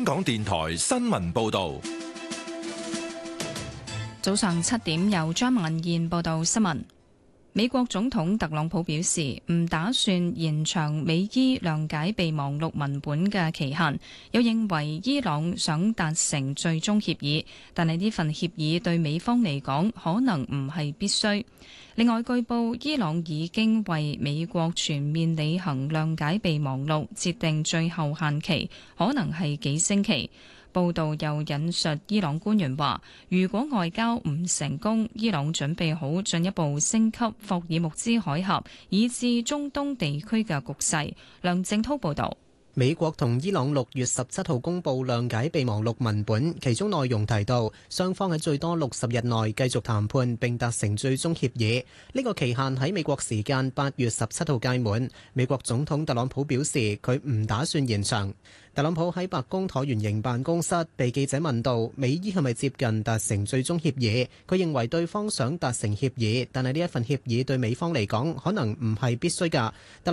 港電台新聞報道。 早上7點，由張文燕報道新聞。美國總統特朗普表示，唔打算延長美伊諒解備忘錄文本嘅期限，又認為伊朗想達成最終協議，但係呢份協議對美方嚟講可能唔係必須。另外，據報伊朗已經為美國全面履行諒解備忘錄設定最後限期，可能係幾星期。報道又引述伊朗官員話，如果外交唔成功，伊朗準備好進一步升級霍爾木茲海峽以至中東地區嘅局勢。梁正滔報導。 美國同伊朗6月17號公佈諒解備忘錄文本，其中內容提到雙方喺最多60日內繼續談判並達成最終協議。呢個期限喺美國時間8月17號屆滿。美國總統特朗普表示佢唔打算延長。特朗普喺白宮橢圓形辦公室被記者問到美伊係咪接近達成最終協議，佢認為對方想達成協議，但係呢一份協議對美方嚟講可能唔係必須㗎。